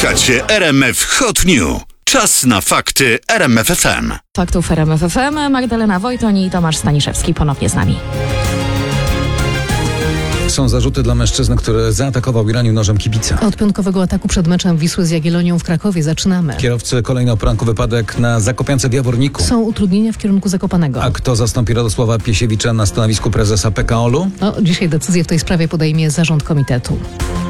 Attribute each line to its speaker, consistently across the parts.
Speaker 1: Słuchacie RMF Hot New. Czas na fakty RMF FM.
Speaker 2: Faktów RMF FM, Magdalena Wojtoń i Tomasz Staniszewski ponownie z nami.
Speaker 3: Są zarzuty dla mężczyzny, który zaatakował i ranił nożem kibica.
Speaker 4: Od piątkowego ataku przed meczem Wisły z Jagiellonią w Krakowie zaczynamy.
Speaker 3: Kierowcy kolejny o poranku wypadek na Zakopiance w Jaworniku.
Speaker 4: Są utrudnienia w kierunku Zakopanego.
Speaker 3: A kto zastąpi Radosława Piesiewicza na stanowisku prezesa PKOL-u?
Speaker 4: Dzisiaj decyzję w tej sprawie podejmie zarząd komitetu.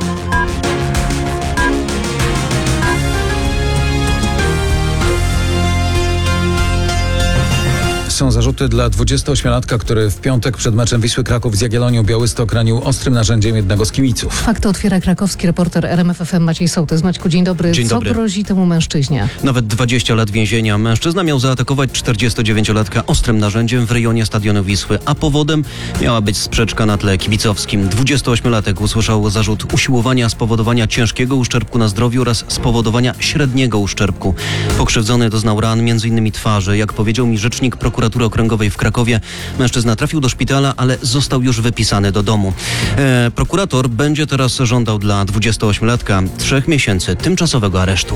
Speaker 3: Są zarzuty dla 28-latka, który w piątek przed meczem Wisły Kraków z Jagiellonią Białystok ranił ostrym narzędziem jednego z kibiców.
Speaker 4: Fakty otwiera krakowski reporter RMF FM Maciej Sołtys. Maćku, dzień dobry.
Speaker 5: Dzień dobry.
Speaker 4: Co grozi temu mężczyźnie?
Speaker 5: Nawet 20 lat więzienia. Mężczyzna miał zaatakować 49-latka ostrym narzędziem w rejonie stadionu Wisły, a powodem miała być sprzeczka na tle kibicowskim. 28-latek usłyszał zarzut usiłowania spowodowania ciężkiego uszczerbku na zdrowiu oraz spowodowania średniego uszczerbku. Pokrzywdzony doznał ran m.in. twarzy. Jak powiedział mi rzecznik prokuratury okręgowej w Krakowie, mężczyzna trafił do szpitala, ale został już wypisany do domu. Prokurator będzie teraz żądał dla 28-latka 3 miesięcy tymczasowego aresztu.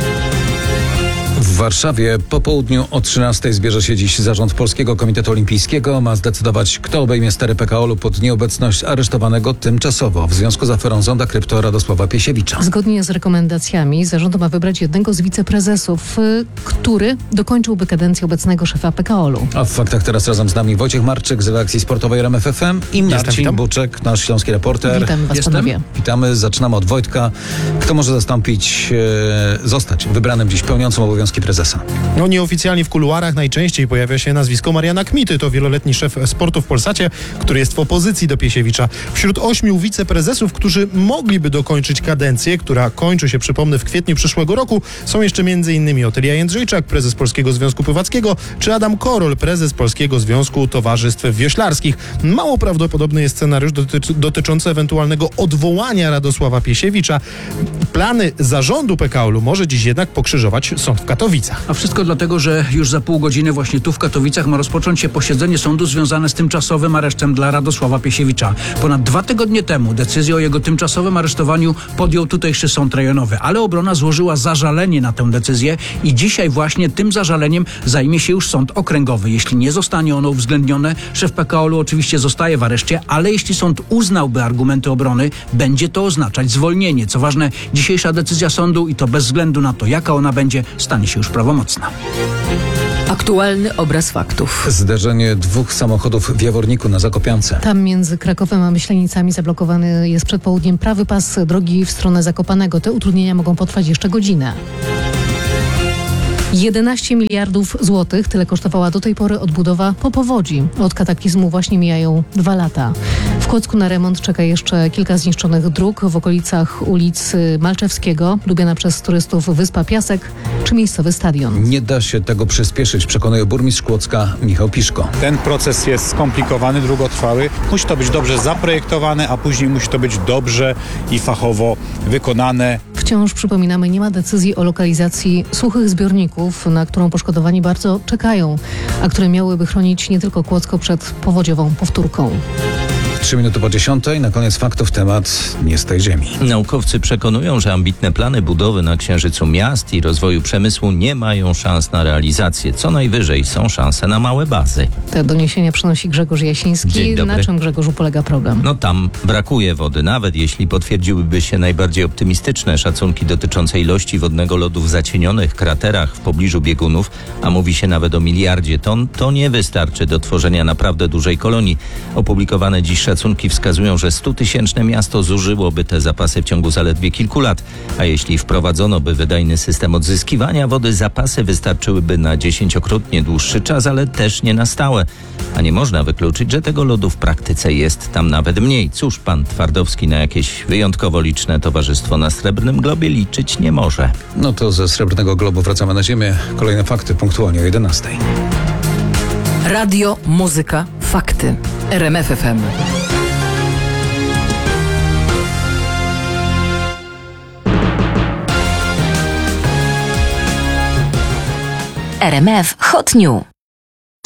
Speaker 3: W Warszawie po południu o 13:00 zbierze się dziś zarząd Polskiego Komitetu Olimpijskiego. Ma zdecydować, kto obejmie stery PKOL-u pod nieobecność aresztowanego tymczasowo w związku z aferą Zonda Krypto Radosława Piesiewicza.
Speaker 4: Zgodnie z rekomendacjami zarząd ma wybrać jednego z wiceprezesów, który dokończyłby kadencję obecnego szefa PKOL-u.
Speaker 3: A w faktach teraz razem z nami Wojciech Marczyk z redakcji sportowej RMF FM i Marcin Buczek, nasz śląski reporter.
Speaker 4: Witamy was, panowie.
Speaker 3: Witamy, zaczynamy od Wojtka. Kto może zostać wybranym dziś pełniącym obowiązki prezesa?
Speaker 6: Nieoficjalnie w kuluarach najczęściej pojawia się nazwisko Mariana Kmity. To wieloletni szef sportu w Polsacie, który jest w opozycji do Piesiewicza. Wśród 8 wiceprezesów, którzy mogliby dokończyć kadencję, która kończy się, przypomnę, w kwietniu przyszłego roku, są jeszcze m.in. Otylia Jędrzejczak, prezes Polskiego Związku Pływackiego, czy Adam Korol, prezes Polskiego Związku Towarzystw Wioślarskich. Mało prawdopodobny jest scenariusz dotyczący ewentualnego odwołania Radosława Piesiewicza. Plany zarządu PKOL-u może dziś jednak pokrzyżować sąd w Katowicach.
Speaker 7: A wszystko dlatego, że już za pół godziny właśnie tu w Katowicach ma rozpocząć się posiedzenie sądu związane z tymczasowym aresztem dla Radosława Piesiewicza. Ponad 2 tygodnie temu decyzję o jego tymczasowym aresztowaniu podjął tutejszy sąd rejonowy, ale obrona złożyła zażalenie na tę decyzję i dzisiaj właśnie tym zażaleniem zajmie się już sąd okręgowy. Jeśli nie zostanie ono uwzględnione, szef PKOL-u oczywiście zostaje w areszcie, ale jeśli sąd uznałby argumenty obrony, będzie to oznaczać zwolnienie. Co ważne, dzisiejsza decyzja sądu, i to bez względu na to, jaka ona będzie, stanie się już prawomocna.
Speaker 8: Aktualny obraz faktów.
Speaker 3: Zderzenie 2 samochodów w Jaworniku na Zakopiance.
Speaker 4: Tam między Krakowem a Myślenicami zablokowany jest przed południem prawy pas drogi w stronę Zakopanego. Te utrudnienia mogą potrwać jeszcze godzinę. 11 miliardów złotych, tyle kosztowała do tej pory odbudowa po powodzi. Od kataklizmu właśnie mijają 2 lata. W Kłodzku na remont czeka jeszcze kilka zniszczonych dróg w okolicach ulic Malczewskiego, lubiana przez turystów Wyspa Piasek czy miejscowy stadion.
Speaker 3: Nie da się tego przyspieszyć, przekonuje burmistrz Kłodzka Michał Piszko.
Speaker 9: Ten proces jest skomplikowany, długotrwały. Musi to być dobrze zaprojektowane, a później musi to być dobrze i fachowo wykonane.
Speaker 4: Wciąż, przypominamy, nie ma decyzji o lokalizacji suchych zbiorników, na którą poszkodowani bardzo czekają, a które miałyby chronić nie tylko Kłodzko przed powodziową powtórką.
Speaker 3: 3 minuty po 10:00, na koniec faktów temat nie z tej ziemi.
Speaker 10: Naukowcy przekonują, że ambitne plany budowy na Księżycu miast i rozwoju przemysłu nie mają szans na realizację. Co najwyżej są szanse na małe bazy.
Speaker 4: Te doniesienia przynosi Grzegorz Jasiński.
Speaker 10: Dzień dobry.
Speaker 4: Na czym, Grzegorzu, polega program?
Speaker 10: Tam brakuje wody, nawet jeśli potwierdziłyby się najbardziej optymistyczne szacunki dotyczące ilości wodnego lodu w zacienionych kraterach w pobliżu biegunów, a mówi się nawet o 1 miliardzie ton, to nie wystarczy do tworzenia naprawdę dużej kolonii. Opublikowane dziś szacunki wskazują, że 100-tysięczne miasto zużyłoby te zapasy w ciągu zaledwie kilku lat, a jeśli wprowadzono by wydajny system odzyskiwania wody, zapasy wystarczyłyby na 10-krotnie dłuższy czas, ale też nie na stałe. A nie można wykluczyć, że tego lodu w praktyce jest tam nawet mniej. Cóż, pan Twardowski na jakieś wyjątkowo liczne towarzystwo na Srebrnym Globie liczyć nie może.
Speaker 3: To ze Srebrnego Globu wracamy na ziemię. Kolejne fakty punktualnie o 11:00.
Speaker 8: Radio, muzyka, fakty. RMF FM. RMF Hot New.